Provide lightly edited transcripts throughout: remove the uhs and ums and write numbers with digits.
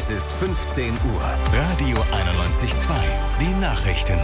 Es ist 15 Uhr. Radio 91.2. Die Nachrichten.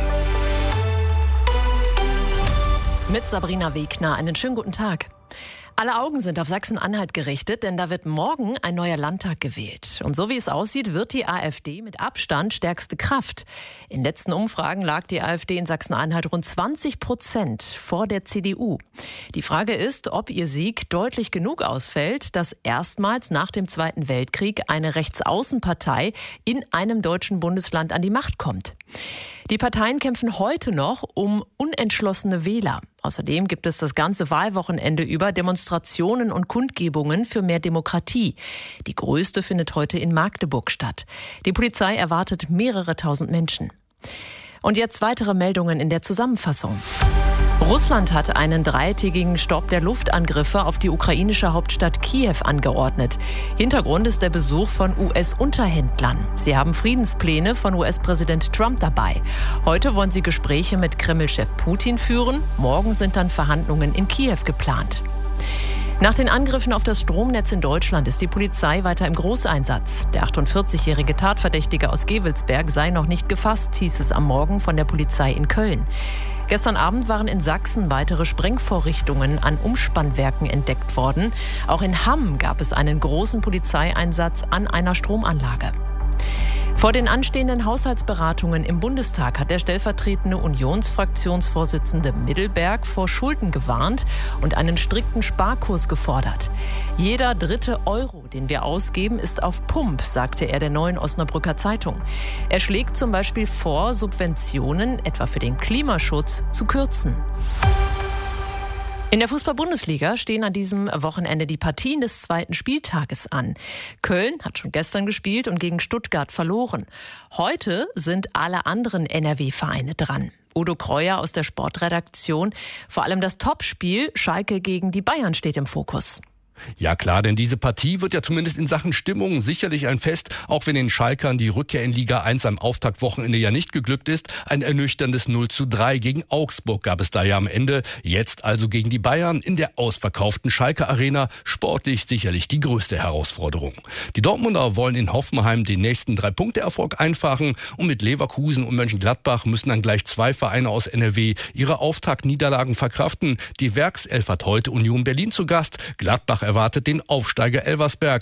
Mit Sabrina Wegner. Einen schönen guten Tag. Alle Augen sind auf Sachsen-Anhalt gerichtet, denn da wird morgen ein neuer Landtag gewählt. Und so wie es aussieht, wird die AfD mit Abstand stärkste Kraft. In letzten Umfragen lag die AfD in Sachsen-Anhalt rund 20% vor der CDU. Die Frage ist, ob ihr Sieg deutlich genug ausfällt, dass erstmals nach dem Zweiten Weltkrieg eine Rechtsaußenpartei in einem deutschen Bundesland an die Macht kommt. Die Parteien kämpfen heute noch um unentschlossene Wähler. Außerdem gibt es das ganze Wahlwochenende über Demonstrationen und Kundgebungen für mehr Demokratie. Die größte findet heute in Magdeburg statt. Die Polizei erwartet mehrere tausend Menschen. Und jetzt weitere Meldungen in der Zusammenfassung. Russland hat einen 3-tägigen Stopp der Luftangriffe auf die ukrainische Hauptstadt Kiew angeordnet. Hintergrund ist der Besuch von US-Unterhändlern. Sie haben Friedenspläne von US-Präsident Trump dabei. Heute wollen sie Gespräche mit Kreml-Chef Putin führen. Morgen sind dann Verhandlungen in Kiew geplant. Nach den Angriffen auf das Stromnetz in Deutschland ist die Polizei weiter im Großeinsatz. Der 48-jährige Tatverdächtige aus Gevelsberg sei noch nicht gefasst, hieß es am Morgen von der Polizei in Köln. Gestern Abend waren in Sachsen weitere Sprengvorrichtungen an Umspannwerken entdeckt worden. Auch in Hamm gab es einen großen Polizeieinsatz an einer Stromanlage. Vor den anstehenden Haushaltsberatungen im Bundestag hat der stellvertretende Unionsfraktionsvorsitzende Middelberg vor Schulden gewarnt und einen strikten Sparkurs gefordert. Jeder dritte Euro, den wir ausgeben, ist auf Pump, sagte er der Neuen Osnabrücker Zeitung. Er schlägt zum Beispiel vor, Subventionen, etwa für den Klimaschutz, zu kürzen. In der Fußball-Bundesliga stehen an diesem Wochenende die Partien des zweiten Spieltages an. Köln hat schon gestern gespielt und gegen Stuttgart verloren. Heute sind alle anderen NRW-Vereine dran. Udo Kreuer aus der Sportredaktion. Vor allem das Topspiel Schalke gegen die Bayern steht im Fokus. Ja klar, denn diese Partie wird ja zumindest in Sachen Stimmung sicherlich ein Fest, auch wenn den Schalkern die Rückkehr in Liga 1 am Auftaktwochenende ja nicht geglückt ist. Ein ernüchterndes 0:3 gegen Augsburg gab es da ja am Ende. Jetzt also gegen die Bayern in der ausverkauften Schalke Arena. Sportlich sicherlich die größte Herausforderung. Die Dortmunder wollen in Hoffenheim den nächsten 3-Punkte-Erfolg einfahren und mit Leverkusen und Mönchengladbach müssen dann gleich 2 Vereine aus NRW ihre Auftaktniederlagen verkraften. Die Werkself hat heute Union Berlin zu Gast. Gladbach erwartet den Aufsteiger Elversberg.